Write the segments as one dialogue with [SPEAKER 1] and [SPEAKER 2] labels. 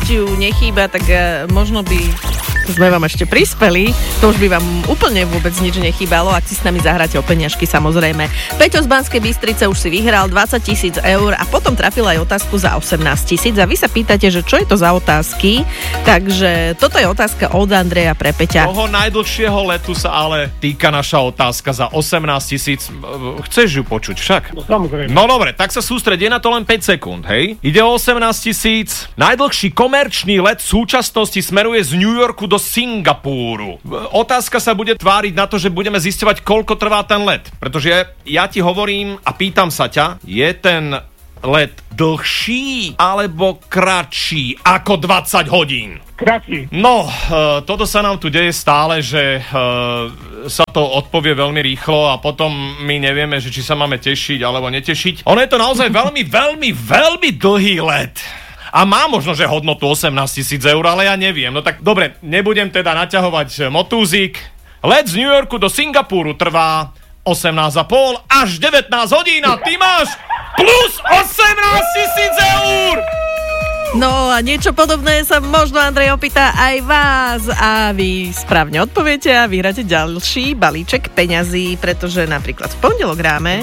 [SPEAKER 1] šťastiu nechýba, tak možno by sme vám ešte prispeli. To už by vám úplne vôbec nič nechýbalo, ak si s nami zahráte o peniažky, samozrejme. Peťo z Banskej Bystrice už si vyhral 20 000 eur a potom trafil aj otázku za 18 000. A vy sa pýtate, že čo je to za otázky? Takže toto je otázka od Andreja pre Peťa.
[SPEAKER 2] Toho najdlhšieho letu sa ale týka naša otázka za 18 000. Chceš ju počuť však?
[SPEAKER 3] No, samozrejme.
[SPEAKER 2] No dobre, tak sa sústredí na to len 5 sekúnd, hej? Ide o 18 000. Najdlhší komerčný let v súčasnosti smeruje z New Yorku do Singapúru. Otázka sa bude tváriť na to, že budeme zisťovať, koľko trvá ten let. Pretože ja ti hovorím a pýtam sa ťa, je ten let dlhší alebo kratší ako 20 hodín?
[SPEAKER 3] Kratší.
[SPEAKER 2] No, toto sa nám tu deje stále, že sa to odpovie veľmi rýchlo a potom my nevieme, že či sa máme tešiť alebo netešiť. Ono je to naozaj veľmi, veľmi, veľmi dlhý let. A má možno, že hodnotu 18 000 eur, ale ja neviem. No tak dobre, nebudem teda naťahovať motúzik. Let z New Yorku do Singapúru trvá 18,5 až 19 hodín a ty máš plus 18 000 eur!
[SPEAKER 1] No a niečo podobné sa možno Andrej opýta aj vás a vy správne odpoviete a vyhráte ďalší balíček peňazí, pretože napríklad v pondelok hráme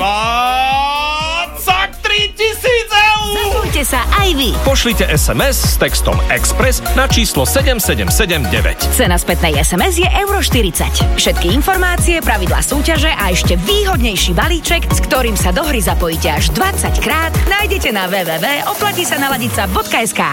[SPEAKER 2] 23 000 eur!
[SPEAKER 4] Zapojte sa aj vy.
[SPEAKER 5] Pošlite SMS s textom Express na číslo 7779.
[SPEAKER 4] Cena spätnej SMS je €40. Všetky informácie, pravidlá súťaže a ešte výhodnejší balíček, s ktorým sa do hry zapojíte až 20 krát, nájdete na www.oplatisanaladica.sk.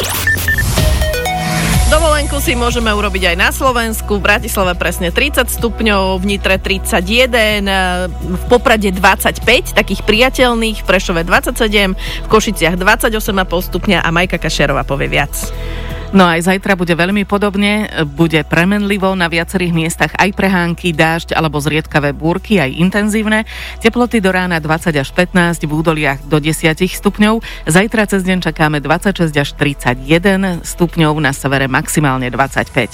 [SPEAKER 1] Dovolenku si môžeme urobiť aj na Slovensku. V Bratislave presne 30 stupňov, v Nitre 31, v Poprade 25, takých priateľných, v Prešove 27, v Košiciach 28,5 stupňa a Majka Kašiarová povie viac.
[SPEAKER 6] No aj zajtra bude veľmi podobne, bude premenlivo, na viacerých miestach aj prehánky, dážď alebo zriedkavé búrky, aj intenzívne. Teploty do rána 20 až 15, v údoliach do 10 stupňov. Zajtra cez deň čakáme 26 až 31 stupňov, na severe maximálne 25.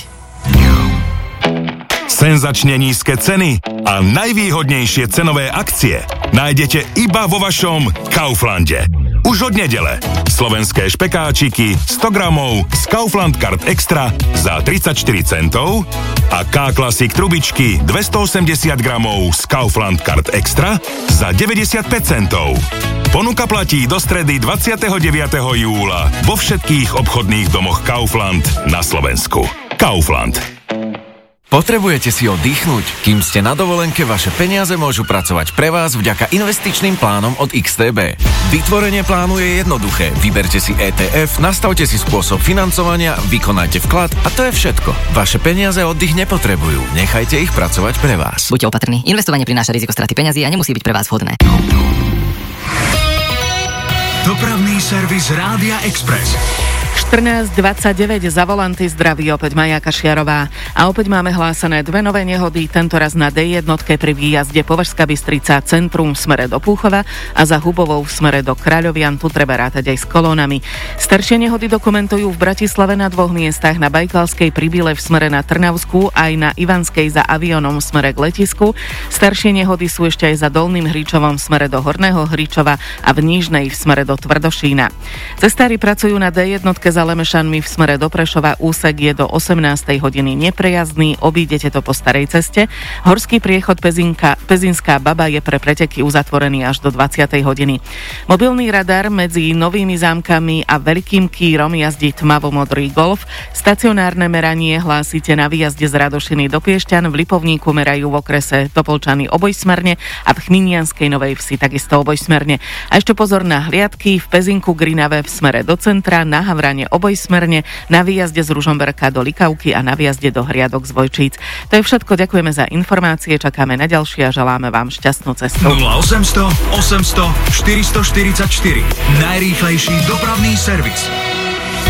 [SPEAKER 7] Senzačne nízke ceny a najvýhodnejšie cenové akcie nájdete iba vo vašom Kauflande. Už od nedele. Slovenské špekáčiky 100 gramov z Kaufland Card Extra za 34 centov a K-Classic trubičky 280 gramov z Kaufland Card Extra za 95 centov. Ponuka platí do stredy 29. júla vo všetkých obchodných domoch Kaufland na Slovensku. Kaufland.
[SPEAKER 8] Potrebujete si oddychnúť? Kým ste na dovolenke, vaše peniaze môžu pracovať pre vás vďaka investičným plánom od XTB. Vytvorenie plánu je jednoduché. Vyberte si ETF, nastavte si spôsob financovania, vykonajte vklad a to je všetko. Vaše peniaze oddych nepotrebujú. Nechajte ich pracovať pre vás.
[SPEAKER 9] Buďte opatrní. Investovanie prináša riziko straty peňazí a nemusí byť pre vás vhodné.
[SPEAKER 10] Dopravný servis Rádia Express.
[SPEAKER 6] 14:29 za volanty zdraví opäť Maja Kašiarová. A opäť máme hlásené dve nové nehody, tentoraz na D1 pri výjazde Považská Bystrica centrum v smere do Púchova a za Hubovou v smere do Kráľovian. Tu treba rátať aj s kolónami. Staršie nehody dokumentujú v Bratislave na dvoch miestach, na Bajkalskej pri Bile v smere na Trnavskú, aj na Ivanskej za Avionom v smere k letisku. Staršie nehody sú ešte aj za Dolným Hričovom v smere do Horného Hričova a v Nížnej v smere do Tvrdošína. Cestári pracujú na D1 za Lemešanmi v smere do Prešova, úsek je do 18. hodiny neprejazdný, obídete to po starej ceste. Horský priechod Pezinská Baba je pre preteky uzatvorený až do 20. hodiny. Mobilný radar medzi Novými Zámkami a Veľkým Kýrom jazdí tmavo-modrý Golf. Stacionárne meranie hlásite na výjazde z Radošiny do Piešťan, v Lipovníku merajú v okrese Topolčany obojsmerne a v Chminianskej Novej Vsi takisto obojsmerne. A ešte pozor na hliadky, v Pezinku Grinave v smere do centra, na Havrane obojsmerne, na výjazde z Ružomberka do Likavky a na výjazde do Hriadok z Vojčíc. To je všetko, ďakujeme za informácie, čakáme na ďalšie a želáme vám šťastnú cestu.
[SPEAKER 10] 0800 800 444. Najrýchlejší dopravný servis.